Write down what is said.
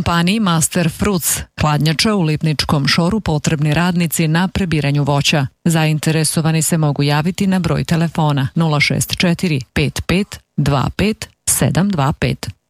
Kompaniji Master Fruits hladnjača u Lipničkom Šoru potrebni radnici na prebiranju voća. Zainteresovani se mogu javiti na broj telefona 064 55 25 725.